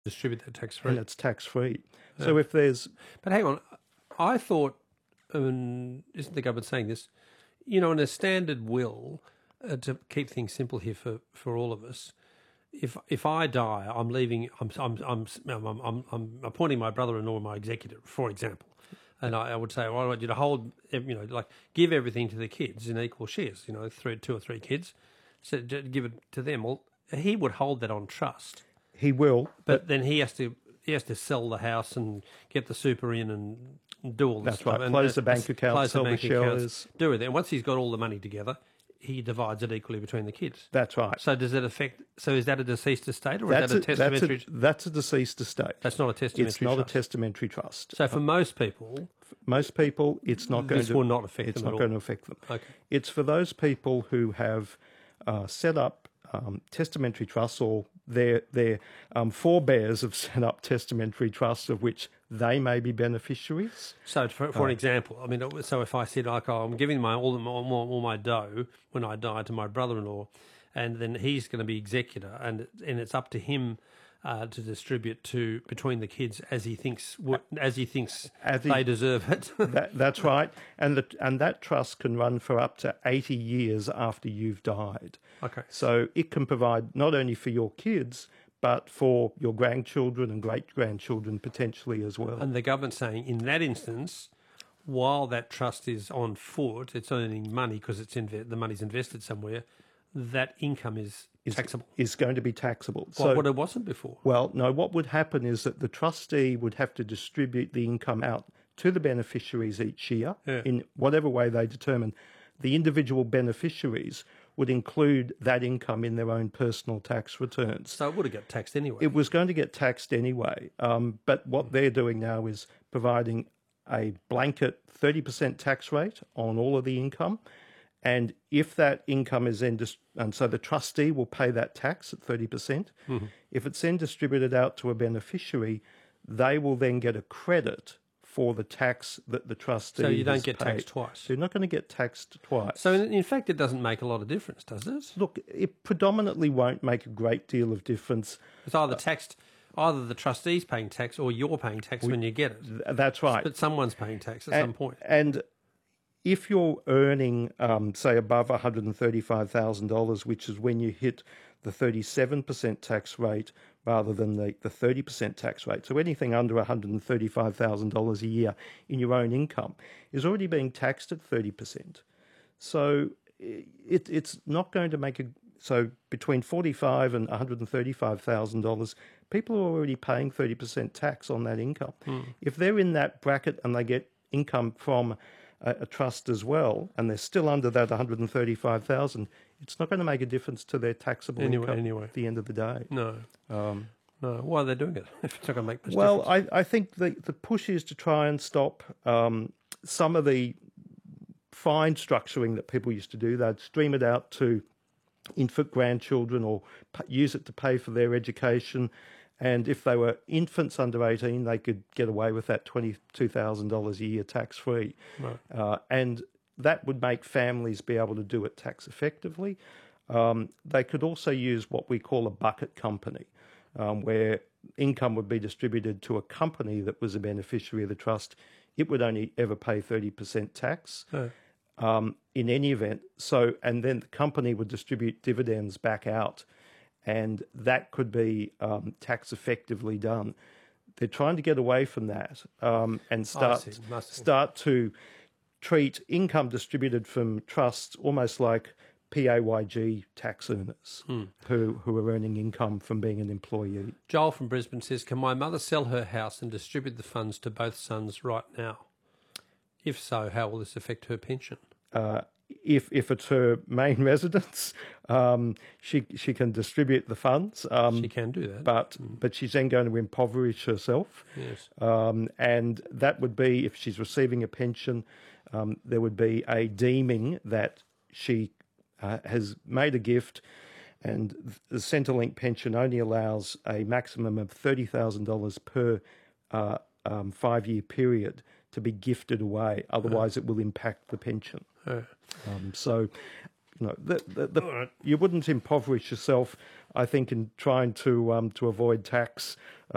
distribute that tax and free. it's tax-free. So if there's... But hang on, I thought, isn't the government saying this? In a standard will, to keep things simple here for all of us, if I die, I'm leaving. I'm appointing my brother-in-law my executor, for example, and I would say, well, I want you to hold, give everything to the kids in equal shares. Two or three kids, so give it to them. Well, he would hold that on trust. He will, but then he has to sell the house and get the super in and do all this that's stuff. right. And Close the bank account, sell the shares. Do it. And once he's got all the money together, he divides it equally between the kids. That's right. So does that affect? So is that a deceased estate, or is that a testamentary? That's a deceased estate. That's not a testamentary. It's not trust. a testamentary trust. So for most people, it's not going to. This will not affect them. It's not going to affect them. Okay. It's for those people who have set up testamentary trusts, or their forebears have set up testamentary trusts of which they may be beneficiaries. So, for an example, so if I said, I'm giving all my dough when I die to my brother-in-law, and then he's going to be executor, and it's up to him to distribute between the kids as he thinks they deserve it. That's right, and that trust can run for up to 80 years after you've died. Okay. So it can provide not only for your kids, but for your grandchildren and great-grandchildren potentially as well. And the government's saying in that instance, while that trust is on foot, it's earning money because the money's invested somewhere, that income is taxable. Is going to be taxable. What it wasn't before. Well, no, what would happen is that the trustee would have to distribute the income out to the beneficiaries each year in whatever way they determine. The individual beneficiaries would include that income in their own personal tax returns. So it would have got taxed anyway. It was going to get taxed anyway. But what they're doing now is providing a blanket 30% tax rate on all of the income. And if that income is then, and so the trustee will pay that tax at 30%. Mm-hmm. If it's then distributed out to a beneficiary, they will then get a credit for the tax that the trustee has paid. So you don't get taxed twice. So you're not going to get taxed twice. So in fact, it doesn't make a lot of difference, does it? Look, it predominantly won't make a great deal of difference. It's either the trustee's paying tax or you're paying tax when you get it. That's right. But someone's paying tax at some point. And if you're earning, say, above $135,000, which is when you hit the 37% tax rate rather than the 30% tax rate, so anything under $135,000 a year in your own income is already being taxed at 30%. So it's not going to make so between $45,000 and $135,000, people are already paying 30% tax on that income. If they're in that bracket and they get income from a trust as well, and they're still under that 135,000, it's not going to make a difference to their taxable income at the end of the day. No. No. Why are they doing it if it's not going to make much difference? Well, I think the push is to try and stop some of the fine structuring that people used to do. They'd stream it out to infant grandchildren or use it to pay for their education. And if they were infants under 18, they could get away with that $22,000 a year tax-free. Right. And that would make families be able to do it tax effectively. They could also use what we call a bucket company, where income would be distributed to a company that was a beneficiary of the trust. It would only ever pay 30% tax in any event. So, and then the company would distribute dividends back out, and that could be tax effectively done. They're trying to get away from that and start to treat income distributed from trusts almost like PAYG tax earners who are earning income from being an employee. Joel from Brisbane says, can my mother sell her house and distribute the funds to both sons right now? If so, how will this affect her pension? If it's her main residence, she can distribute the funds. She can do that. But she's then going to impoverish herself. Yes. And that would be, if she's receiving a pension, there would be a deeming that she has made a gift, and the Centrelink pension only allows a maximum of $30,000 per 5-year period to be gifted away. Otherwise, it will impact the pension. So, you wouldn't impoverish yourself, I think, in trying to avoid tax.